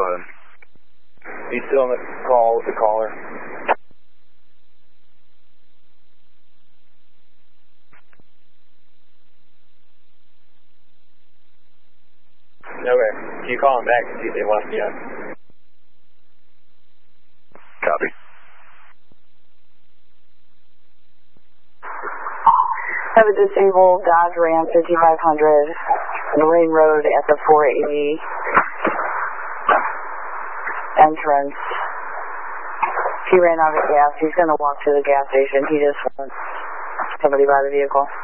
ahead. He's still on the call with the caller. Okay. Can you call him back and see if they left yet? Copy. Have a disabled Dodge Ram 5500, Marine Road at the 480 entrance. He ran out of gas. He's going to walk to the gas station. He just wants somebody by the vehicle.